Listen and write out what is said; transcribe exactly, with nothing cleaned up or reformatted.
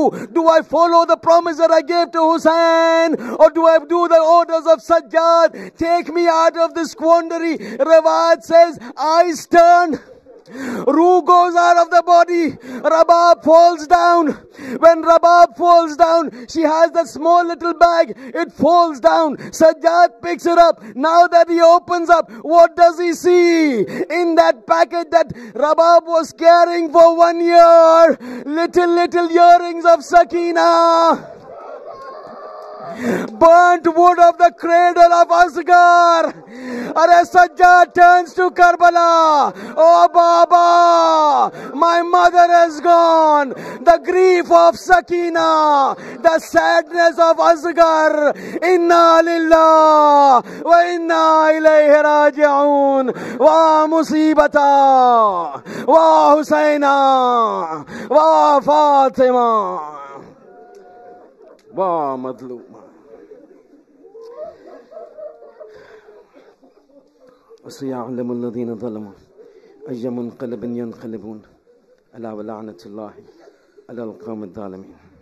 do? Do I follow the promise that I gave to Hussein, or do I do the orders of Sajjad? Take me out of this quandary. Riwayat says, eyes turn, Ruh goes out of the body. Rabab falls down. When Rabab falls down, she has that small little bag. It falls down. Sajjad picks it up. Now that he opens up, what does he see? In that packet that Rabab was carrying for one year, little, little earrings of Sakina. Burnt wood of the cradle of Asghar. Are Sajjad turns to Karbala. Oh Baba, my mother has gone. The grief of Sakina, the sadness of Asghar. Inna lillah wa inna ilayhi raji'un. Wa musibata, wa Husaina, wa Fatima, wa madluma. وسيعلم الذين ظلموا أي منقلب ينقلبون ألا ولعنة الله على القوم الظالمين.